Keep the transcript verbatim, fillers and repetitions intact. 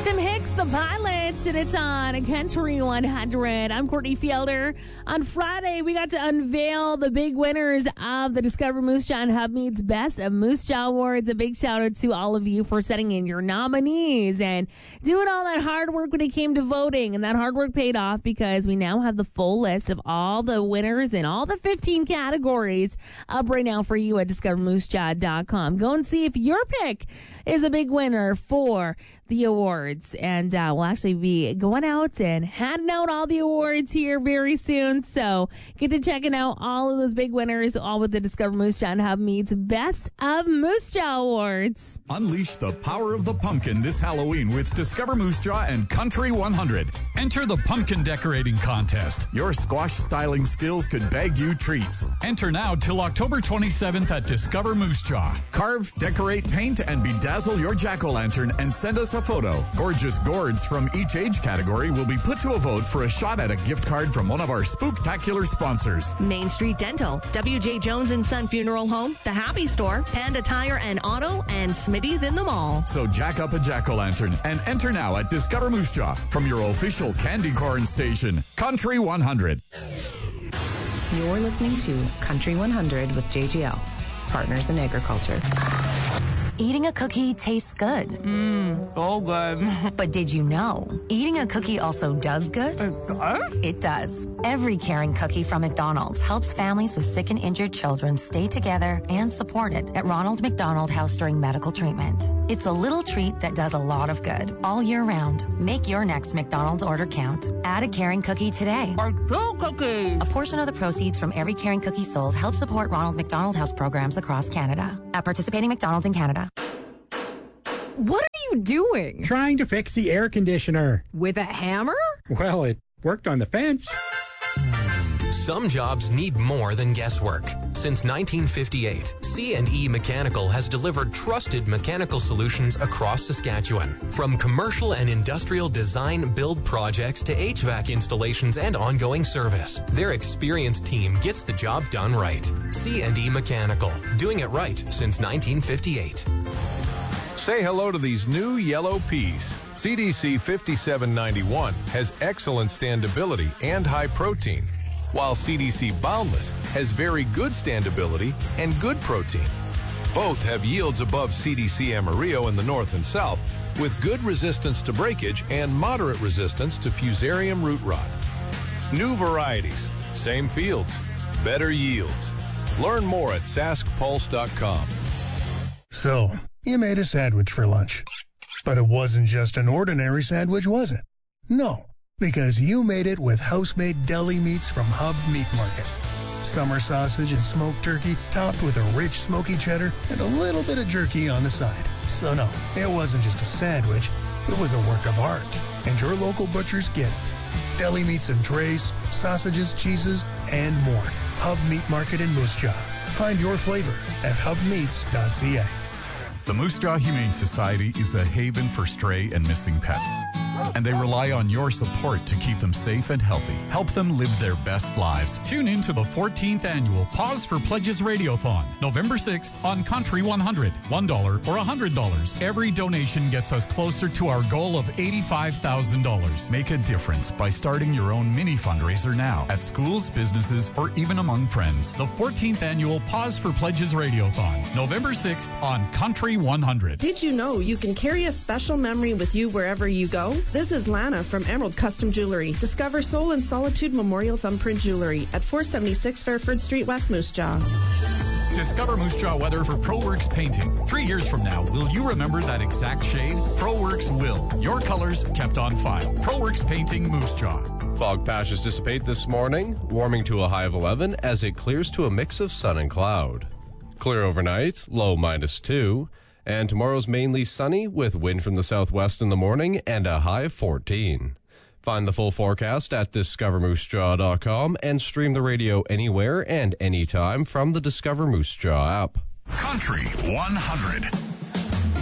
Tim Hicks, the Pilots, and it's on Country one hundred. I'm Courtney Fielder. On Friday, we got to unveil the big winners of the Discover Moose Jaw and Hub Meats Best of Moose Jaw Awards. A big shout out to all of you for setting in your nominees and doing all that hard work when it came to voting. And that hard work paid off because we now have the full list of all the winners in all the fifteen categories up right now for you at discover moose jaw dot com. Go and see if your pick is a big winner for the awards, and uh, we'll actually be going out and handing out all the awards here very soon, so get to checking out all of those big winners, all with the Discover Moose Jaw and Hub Meats Best of Moose Jaw Awards. Unleash the power of the pumpkin this Halloween with Discover Moose Jaw and Country one hundred. Enter the pumpkin decorating contest. Your squash styling skills could bag you treats. Enter now till October twenty-seventh at Discover Moose Jaw. Carve, decorate, paint, and bedazzle your jack-o'-lantern and send us a photo. Gorgeous gourds from each age category will be put to a vote for a shot at a gift card from one of our spooktacular sponsors. Main Street Dental, W J Jones and Son Funeral Home, The Happy Store, Panda Tire and Auto, and Smitty's in the Mall. So jack up a jack-o'-lantern and enter now at Discover Moose Jaw from your official candy corn station, Country one hundred. You're listening to Country one hundred with J G L, Partners in Agriculture. Eating a cookie tastes good. Mmm, so good. But did you know, eating a cookie also does good? It does? It does. Every caring cookie from McDonald's helps families with sick and injured children stay together and supported at Ronald McDonald House during medical treatment. It's a little treat that does a lot of good all year round. Make your next McDonald's order count. Add a caring cookie today. Or two cookies. A portion of the proceeds from every caring cookie sold helps support Ronald McDonald House programs across Canada. At participating McDonald's in Canada. What are you doing? Trying to fix the air conditioner. With a hammer? Well, it worked on the fence. Some jobs need more than guesswork. Since nineteen fifty-eight, C and E Mechanical has delivered trusted mechanical solutions across Saskatchewan. From commercial and industrial design build projects to H V A C installations and ongoing service, their experienced team gets the job done right. C and E Mechanical, doing it right since nineteen fifty-eight. Say hello to these new yellow peas. C D C fifty-seven ninety-one has excellent standability and high protein, while C D C Boundless has very good standability and good protein. Both have yields above C D C Amarillo in the north and south, with good resistance to breakage and moderate resistance to fusarium root rot. New varieties, same fields, better yields. Learn more at sask pulse dot com. So, you made a sandwich for lunch. But it wasn't just an ordinary sandwich, was it? No, because you made it with house-made deli meats from Hub Meat Market. Summer sausage and smoked turkey topped with a rich smoky cheddar and a little bit of jerky on the side. So no, it wasn't just a sandwich, it was a work of art. And your local butchers get it. Deli meats and trays, sausages, cheeses, and more. Hub Meat Market in Moose Jaw. Find your flavor at hub meats dot c a. The Moose Jaw Humane Society is a haven for stray and missing pets, and they rely on your support to keep them safe and healthy. Help them live their best lives. Tune in to the fourteenth annual Pause for Pledges Radiothon, November sixth on Country one hundred. one dollar or one hundred dollars. Every donation gets us closer to our goal of eighty-five thousand dollars. Make a difference by starting your own mini fundraiser now at schools, businesses, or even among friends. The fourteenth annual Pause for Pledges Radiothon, November sixth on Country one hundred. Did you know you can carry a special memory with you wherever you go? This is Lana from Emerald Custom Jewelry. Discover Soul and Solitude Memorial Thumbprint Jewelry at four seventy-six Fairford Street, West Moose Jaw. Discover Moose Jaw weather for ProWorks Painting. Three years from now, will you remember that exact shade? ProWorks will. Your colors kept on file. ProWorks Painting, Moose Jaw. Fog patches dissipate this morning, warming to a high of eleven as it clears to a mix of sun and cloud. Clear overnight, low minus two. And tomorrow's mainly sunny with wind from the southwest in the morning and a high of fourteen. Find the full forecast at discover moose jaw dot com and stream the radio anywhere and anytime from the Discover Moose Jaw app. Country one hundred.